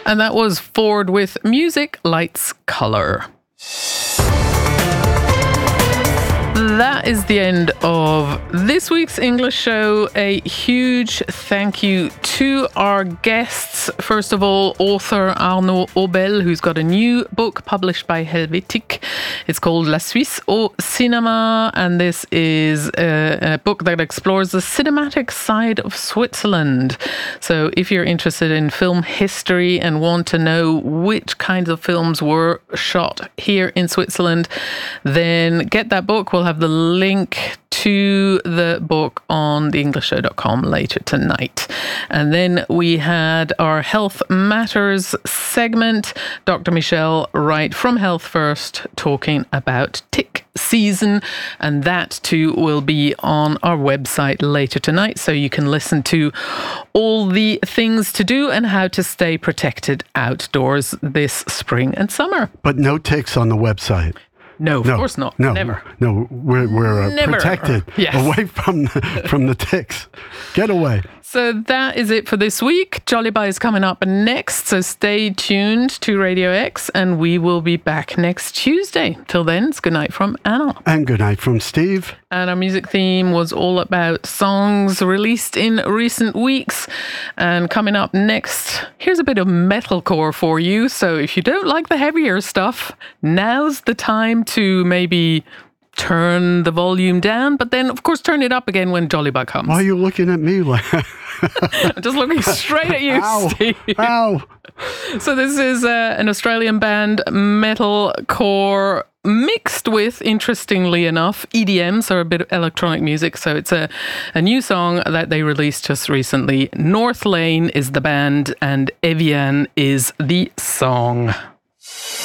And that was Ford with Music, Lights, Colour. That is the end of this week's English show. A huge thank you to our guests. First of all, author Arnaud Aubel, who's got a new book published by Helvétique. It's called La Suisse au cinéma, and this is a book that explores the cinematic side of Switzerland. So if you're interested in film history and want to know which kinds of films were shot here in Switzerland, then get that book. We'll have the link to the book on theenglishshow.com later tonight. And then we had our Health Matters segment. Dr. Michelle Wright from Health First talking about tick season, and that too will be on our website later tonight, so you can listen to all the things to do and how to stay protected outdoors this spring and summer. But no ticks on the website. No, of course not. Never. No, we're protected away from the ticks. Get away. So that is it for this week. Jollibee is coming up next, so stay tuned to Radio X, and we will be back next Tuesday. Till then, it's good night from Anna. And good night from Steve. And our music theme was all about songs released in recent weeks. And coming up next, here's a bit of metalcore for you. So if you don't like the heavier stuff, now's the time to maybe turn the volume down, but then, of course, turn it up again when Jollibee comes. Why are you looking at me like I'm just looking straight at you, Ow. Steve. Ow. So this is an Australian band, metalcore, mixed with, interestingly enough, EDM, so a bit of electronic music. So it's a new song that they released just recently. North Lane is the band and Evian is the song.